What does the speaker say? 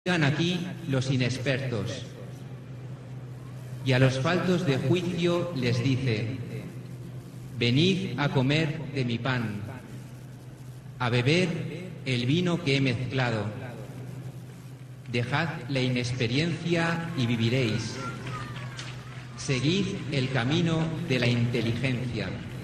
Llegan aquí los inexpertos, y a los faltos de juicio les dice: venid a comer de mi pan, a beber el vino que he mezclado. Dejad la inexperiencia y viviréis. Seguid el camino de la inteligencia.